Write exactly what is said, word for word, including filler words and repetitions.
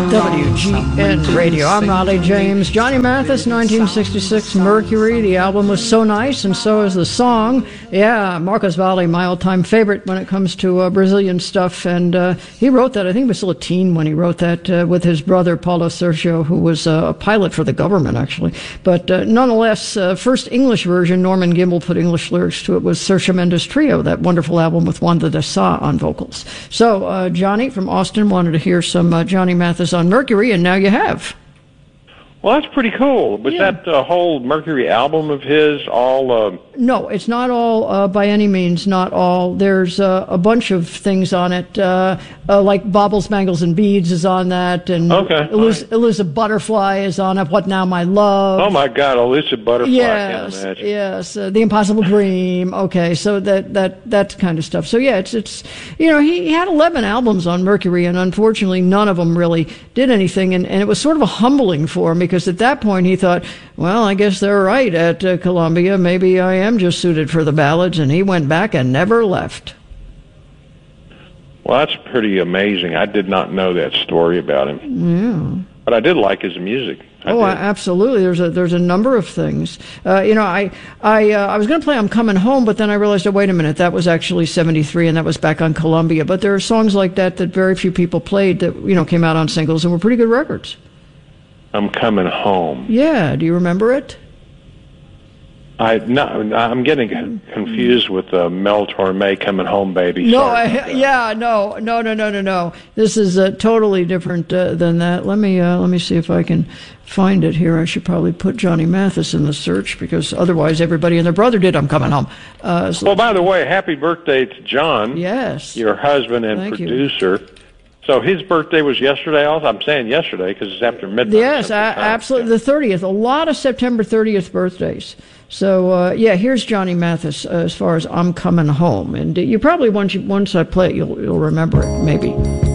W G N Radio. I'm Raleigh James. Johnny Mathis, nineteen sixty-six, Mercury. The album was so nice, and so is the song. Yeah, Marcos Valle, my all-time favorite when it comes to uh, Brazilian stuff. And uh, he wrote that. I think he was still a teen when he wrote that uh, with his brother, Paulo Sergio, who was uh, a pilot for the government, actually. But uh, nonetheless, uh, first English version, Norman Gimbel put English lyrics to it, was Sergio Mendes Trio, that wonderful album with Wanda de Sá on vocals. So uh, Johnny from Austin wanted to hear some uh, Johnny Mathis on Mercury, and now you have. Well, that's pretty cool. Was yeah. that uh, whole Mercury album of his all... Uh... No, it's not all, uh, by any means, not all. There's uh, a bunch of things on it, uh, uh, like Baubles, Bangles, and Beads is on that, and okay. Elusive, right. Elusive Butterfly is on it, What Now, My Love. Oh, my God, Elusive Butterfly, yes, I can't imagine. Yes, uh, The Impossible Dream, okay, so that, that, that kind of stuff. So, yeah, it's, it's you know, he, he had eleven albums on Mercury, and unfortunately none of them really did anything, and, and it was sort of a humbling for him, because at that point he thought, well, I guess they're right at uh, Columbia. Maybe I am just suited for the ballads, and he went back and never left. Well, that's pretty amazing. I did not know that story about him. Yeah. But I did like his music. I oh, did. absolutely. There's a there's a number of things. Uh, you know, I I uh, I was going to play "I'm Coming Home," but then I realized, oh, wait a minute, that was actually seventy-three, and that was back on Columbia. But there are songs like that that very few people played that you know came out on singles and were pretty good records. I'm Coming Home. Yeah. Do you remember it? I no, I'm getting confused with uh, Mel Torme, Coming Home, Baby. No, I, yeah, no, no, no, no, no, no. This is uh, totally different uh, than that. Let me uh, let me see if I can find it here. I should probably put Johnny Mathis in the search because otherwise everybody and their brother did I'm Coming Home. Uh, so well, by the way, happy birthday to John. Yes. Your husband and Thank producer. You. So his birthday was yesterday also? I'm saying yesterday because it's after midnight. Yes, a- absolutely. The thirtieth. A lot of September thirtieth birthdays. So, uh, yeah, here's Johnny Mathis uh, as far as I'm Coming Home. And you probably, once, you, once I play it, you'll, you'll remember it, maybe.